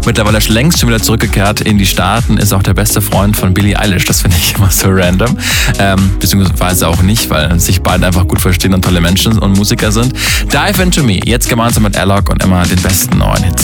Mittlerweile längst schon wieder zurückgekehrt in die Staaten, ist auch der beste Freund von Billie Eilish. Das finde ich immer so random. Beziehungsweise auch nicht, weil sich beide einfach gut verstehen und tolle Menschen und Musiker sind. Dive Into Me, jetzt gemeinsam mit Alok und immer den besten neuen Hits.